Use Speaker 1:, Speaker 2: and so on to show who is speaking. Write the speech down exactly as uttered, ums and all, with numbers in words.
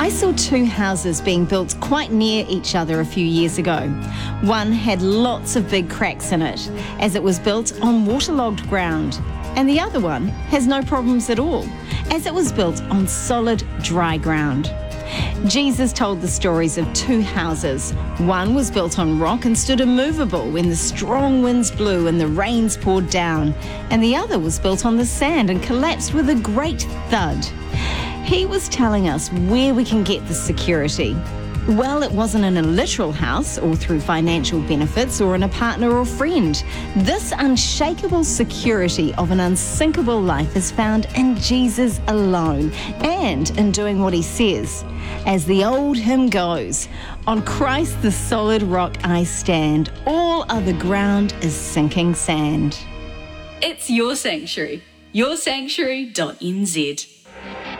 Speaker 1: I saw two houses being built quite near each other a few years ago. One had lots of big cracks in it, as it was built on waterlogged ground, and the other one has no problems at all, as it was built on solid, dry ground. Jesus told the stories of two houses. One was built on rock and stood immovable when the strong winds blew and the rains poured down, and the other was built on the sand and collapsed with a great thud. He was telling us where we can get this security. Well, it wasn't in a literal house or through financial benefits or in a partner or friend. This unshakable security of an unsinkable life is found in Jesus alone and in doing what he says. As the old hymn goes, on Christ the solid rock I stand, all other ground is sinking sand.
Speaker 2: It's your sanctuary, your sanctuary dot n z.